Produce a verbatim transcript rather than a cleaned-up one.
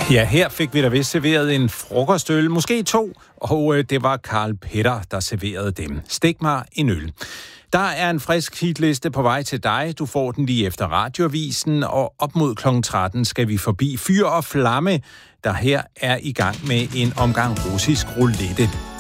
Ja, her fik vi da vist serveret en frokostøl, måske to, og det var Karl Petter, der serverede dem. Stik mig en øl. Der er en frisk hitliste på vej til dig. Du får den lige efter radioavisen, og op mod klokken tretten skal vi forbi Fyr og Flamme, der her er i gang med en omgang russisk roulette.